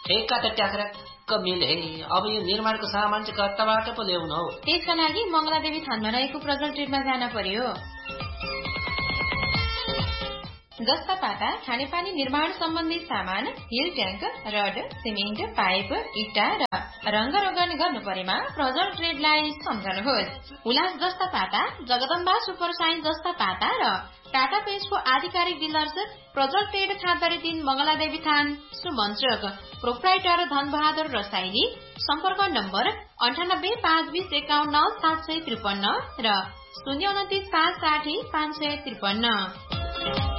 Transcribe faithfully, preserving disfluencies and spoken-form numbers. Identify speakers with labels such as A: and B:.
A: ठेक्का त ट्याक्राक्क मिले। अब यो निर्माणको सामान चाहिँ कताबाट पो ल्याउनु हौ?
B: त्यसका लागि मंगलादेवी थानमा रहेको प्रजल ट्रेडमा जान पर्यो। जस्ता पाता खानेपानी निर्माण सम्बन्धी सामान, hill tank, rod, cement, pipe, इट्टा र रंग रोगन गर्नु परेमा प्रजल ट्रेडलाई सम्झनुहोस्। उल्लास जस्ता पाता, जगदम्बा सुपर साइन्स जस्ता पाता र टाटा पेस्टको आधिकारिक डिलर्स प्रजल ट्रेड खाँदरी तीन मंगलादेवी थान सुमन्त्रक। प्रोप्राइटर धनबहादुर रसाइली। सम्पर्क नम्बर अन्ठानब्बे पाँच बीस एकाउन्न सात सय त्रिपन्न र शून्य उन्तिस पाँच साठी पाँच सय त्रिपन्न।